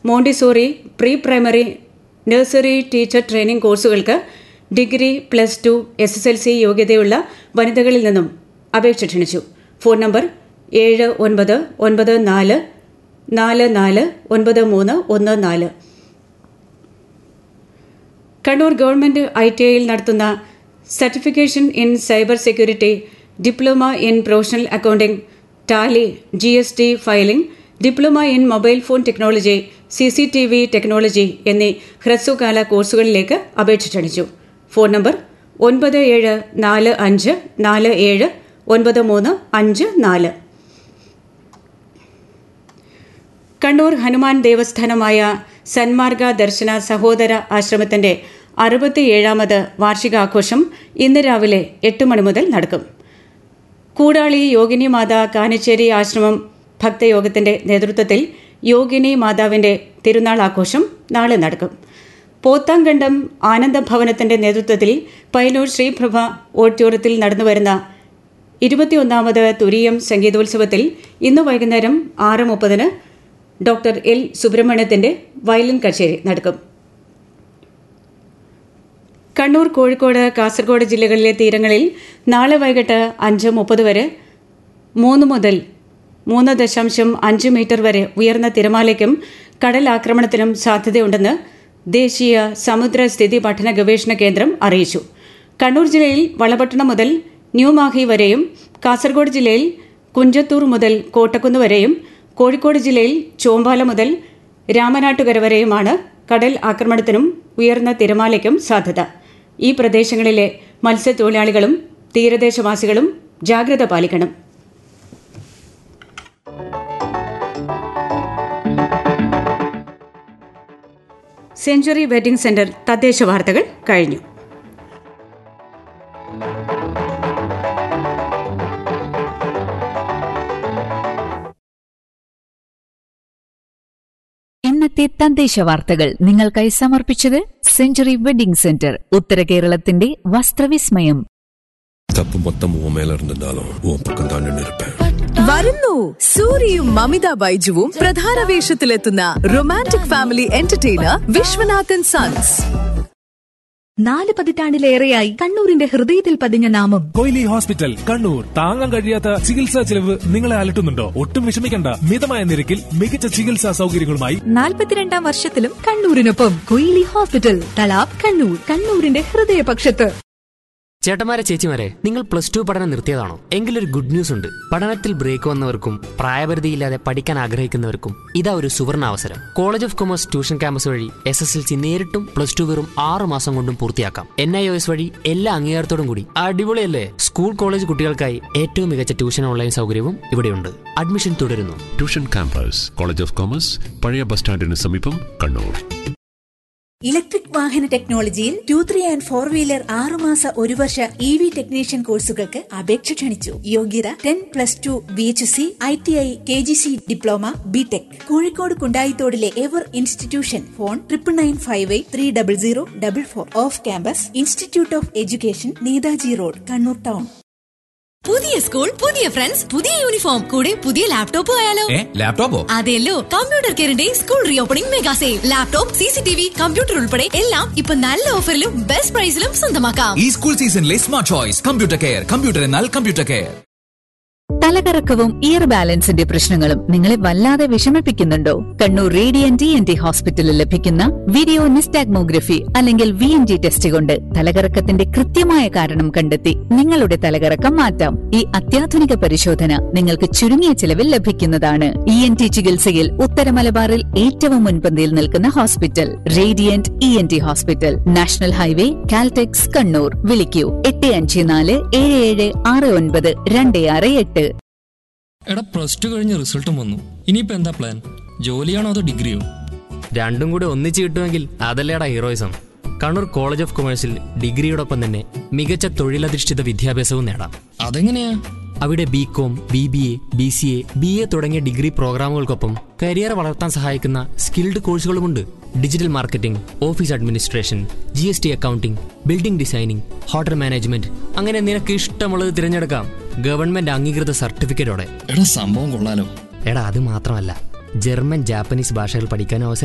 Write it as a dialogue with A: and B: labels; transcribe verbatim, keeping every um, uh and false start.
A: Montessori, pre primary, nursery teacher training കോഴ്സുകൾക്ക് degree, plus two, S S L C യോഗ്യതയുള്ള വനിതകളിൽ നിന്നും അപേക്ഷ ക്ഷണിച്ചു. ഫോൺ നമ്പർ ഏഴ് ഒൻപത് ഒൻപത് നാല് നാല് നാല് ഒൻപത് മൂന്ന് ഒന്ന് നാല്. കണ്ണൂർ ഗവൺമെന്റ് ഐ ടി ഐയിൽ നടത്തുന്ന certification in cyber security, diploma in professional accounting, Tally, G S T filing, diploma in mobile phone technology, C C T V technology എന്നീ ഹ്രസ്വകാല കോഴ്സുകളിലേക്ക് അപേക്ഷ ക്ഷണിച്ചു. ഫോൺ നമ്പർ ഒൻപത് ഏഴ് നാല് അഞ്ച് നാല് ഏഴ് ഒൻപത് മൂന്ന് അഞ്ച് നാല്. കണ്ണൂർ ഹനുമാൻ ദേവസ്ഥാനമായ സന്മാർഗ ദർശന സഹോദര ആശ്രമത്തിന്റെ അറുപത്തിയേഴാമത് വാർഷികാഘോഷം ഇന്ന് രാവിലെ എട്ട് മണി മുതൽ നടക്കും. കൂടാളി യോഗിനി മാതാ കാനച്ചേരി ആശ്രമം ഭക്തയോഗത്തിന്റെ നേതൃത്വത്തിൽ യോഗിനി മാതാവിന്റെ തിരുനാൾ ആഘോഷം നാളെ നടക്കും. പോത്താങ്കണ്ടം ആനന്ദഭവനത്തിന്റെ നേതൃത്വത്തിൽ പയ്യന്നൂർ ശ്രീപ്രഭ ഓഡിറ്റോറിയത്തിൽ നടന്നുവരുന്ന ഇരുപത്തിയൊന്നാമത് തുരീയം സംഗീതോത്സവത്തിൽ ഇന്ന് വൈകുന്നേരം ആറ് മുപ്പതിന് ഡോക്ടർ എൽ സുബ്രഹ്മണ്യത്തിന്റെ വയലിൻ കച്ചേരി നടക്കും. കണ്ണൂർ, കോഴിക്കോട്, കാസർഗോഡ് ജില്ലകളിലെ തീരങ്ങളിൽ നാളെ വൈകിട്ട് അഞ്ച് മുപ്പത് വരെ മൂന്ന് മുതൽ മൂന്ന് ദശാംശം അഞ്ച് മീറ്റർ വരെ ഉയർന്ന തിരമാലയ്ക്കും കടലാക്രമണത്തിനും സാധ്യതയുണ്ടെന്ന് ദേശീയ സമുദ്ര സ്ഥിതി പഠന ഗവേഷണ കേന്ദ്രം അറിയിച്ചു. കണ്ണൂർ ജില്ലയിൽ വളപട്ടണം മുതൽ ന്യൂമാഹി വരെയും, കാസർഗോഡ് ജില്ലയിൽ കുഞ്ചത്തൂർ മുതൽ കോട്ടക്കുന്ന് വരെയും, കോഴിക്കോട് ജില്ലയിൽ ചോമ്പാല മുതൽ രാമനാട്ടുകര വരെയുമാണ് കടൽ ആക്രമണത്തിനും ഉയർന്ന തിരമാലയ്ക്കും സാധ്യത. ഈ പ്രദേശങ്ങളിലെ മത്സ്യത്തൊഴിലാളികളും തീരദേശവാസികളും ജാഗ്രത പാലിക്കണം. സെഞ്ചുറി വെഡിംഗ് സെന്റർ തദ്ദേശ വാർത്തകൾ കഴിഞ്ഞു.
B: ഇന്നത്തെ തദ്ദേശ വാർത്തകൾ നിങ്ങൾക്കായി സമർപ്പിച്ചത് സെഞ്ചുറി വെഡിംഗ് സെന്റർ, ഉത്തര കേരളത്തിന്റെ വസ്ത്രവിസ്മയം.
C: தப்பு மொத்தம் உன் மேல இருந்திருந்தாலும் உன் பக்கம் தான் நின்னு இருப்பேன்.
D: വരുന്നു സൂര്യയും മമിത ബൈജുവും പ്രധാന വേഷത്തിലെത്തുന്ന romantic family entertainer Viswanathan sons.
E: നാല് പതിറ്റാണ്ടിലേറെയായി കണ്ണൂരിന്റെ ഹൃദയത്തിൽ പതിഞ്ഞ നാമം
F: കൊയിലി ഹോസ്പിറ്റൽ കണ്ണൂർ. താങ്ങാൻ കഴിയാത്ത ചികിത്സാ ചെലവ് നിങ്ങളെ അലട്ടുന്നുണ്ടോ? ഒട്ടും വിഷമിക്കണ്ട. മിതമായ നിരക്കിൽ മികച്ച ചികിത്സാ സൗകര്യങ്ങളുമായി
E: നാൽപ്പത്തിരണ്ടാം വർഷത്തിലും കണ്ണൂരിനൊപ്പം കൊയിലി ഹോസ്പിറ്റൽ, തലാബ്, കണ്ണൂർ. കണ്ണൂരിന്റെ ഹൃദയപക്ഷത്ത്.
G: ചേട്ടന്മാരെ, ചേച്ചിമാരെ, നിങ്ങൾ പ്ലസ് ടു പഠനം നിർത്തിയതാണോ? എങ്കിലൊരു ഗുഡ് ന്യൂസ് ഉണ്ട്. പഠനത്തിൽ ബ്രേക്ക് വന്നവർക്കും പ്രായപരിധിയില്ലാതെ പഠിക്കാൻ ആഗ്രഹിക്കുന്നവർക്കും ഇതാ ഒരു സുവർണ അവസരം. College of commerce tuition campus വഴി എസ് എസ് എൽ സി നേരിട്ടും പ്ലസ് ടു വെറും ആറ് മാസം കൊണ്ടും പൂർത്തിയാക്കാം. എൻ ഐ ഒ എസ് വഴി എല്ലാ അംഗീകാരത്തോടും കൂടി. അടിപൊളിയല്ലേ? സ്കൂൾ കോളേജ് കുട്ടികൾക്കായി ഏറ്റവും മികച്ച ട്യൂഷൻ ഓൺലൈൻ സൗകര്യവും ഇവിടെയുണ്ട്. അഡ്മിഷൻ തുടരുന്നു.
H: Tuition campus, college of commerce, പഴയ ബസ് സ്റ്റാൻഡിന് സമീപം, കണ്ണൂർ.
I: ഇലക്ട്രിക് വാഹന ടെക്നോളജിയിൽ to three and four wheeler ആറുമാസ ഒരു വർഷ ഇ വി ടെക്നീഷ്യൻ കോഴ്സുകൾക്ക് അപേക്ഷ ക്ഷണിച്ചു. യോഗ്യത ten plus two B H C, I T I, K G C diploma, B tech. Kozhikode കുണ്ടായിത്തോടിലെ ever institution. Phone triple nine five eight three double zero double four. Off campus institute of education, Netaji road, Kannur town.
J: പുതിയ school, പുതിയ friends, പുതിയ uniform, കൂടെ പുതിയ laptop ആയാലോ?
K: ലാപ്ടോപ്പോ?
J: അതെല്ലോ, computer കെയറിന്റെ school re opening mega sale. Laptop, C C T V, computer ഉൾപ്പെടെ എല്ലാം ഇപ്പൊ നല്ല ഓഫറിലും ബെസ്റ്റ് പ്രൈസിലും സ്വന്തമാക്കാം.
K: ഈ സ്കൂൾ സീസണിലെ smart choice computer care. Computer എന്നാൽ കമ്പ്യൂട്ടർ കെയർ.
B: തലകറക്കവും ഇയർ ബാലൻസിന്റെ പ്രശ്നങ്ങളും നിങ്ങളെ വല്ലാതെ വിഷമിപ്പിക്കുന്നുണ്ടോ? Kannur Radiant E N T ഹോസ്പിറ്റലിൽ ലഭിക്കുന്ന വീഡിയോ നിസ്റ്റാഗ്മോഗ്രഫി അല്ലെങ്കിൽ വി എൻ ജി ടെസ്റ്റ് കൊണ്ട് തലകറക്കത്തിന്റെ കൃത്യമായ കാരണം കണ്ടെത്തി നിങ്ങളുടെ തലകറക്കം മാറ്റാം. ഈ അത്യാധുനിക പരിശോധന നിങ്ങൾക്ക് ചുരുങ്ങിയ ചിലവിൽ ലഭിക്കുന്നതാണ്. ഇ എൻ ടി ചികിത്സയിൽ ഉത്തര മലബാറിൽ ഏറ്റവും മുൻപന്തിയിൽ നിൽക്കുന്ന hospital Radiant E N T hospital, national highway, Caltex, Kannur. വിളിക്കൂ എട്ട് അഞ്ച് നാല് ഏഴ് ഏഴ് ആറ് ഒൻപത് രണ്ട് ആറ് എട്ട്.
L: എടാ, പ്ലസ് ടു കഴിഞ്ഞ് റിസൾട്ടും വന്നു. ഇനിയിപ്പോ എന്താ പ്ലാൻ? ജോലിയാണോ അതോ ഡിഗ്രിയോ?
G: രണ്ടും കൂടെ ഒന്നിച്ച് കിട്ടുമെങ്കിൽ അതല്ലേടാ ഹീറോയിസം. കണ്ണൂർ കോളേജ് ഓഫ് കൊമേഴ്സിൽ ഡിഗ്രിയോടൊപ്പം തന്നെ മികച്ച തൊഴിലധിഷ്ഠിത വിദ്യാഭ്യാസവും നേടാം.
L: അതെങ്ങനെയാ?
G: അവിടെ B com, B B A, B C A, B A തുടങ്ങിയ ഡിഗ്രി പ്രോഗ്രാമുകൾക്കൊപ്പം കരിയർ വളർത്താൻ സഹായിക്കുന്ന skilled കോഴ്സുകളുമുണ്ട്. Digital marketing, office administration, G S T accounting, building designing, hotel management, അങ്ങനെ നിനക്ക് ഇഷ്ടമുള്ളത് തിരഞ്ഞെടുക്കാം. ഗവൺമെന്റ് അംഗീകൃത സർട്ടിഫിക്കറ്റോടെ.
L: എടാ, സംഭവം കൊള്ളാലോ.
G: എടാ, അത് മാത്രമല്ല, ജർമ്മൻ, ജാപ്പനീസ് ഭാഷകൾ പഠിക്കാൻ അവസരം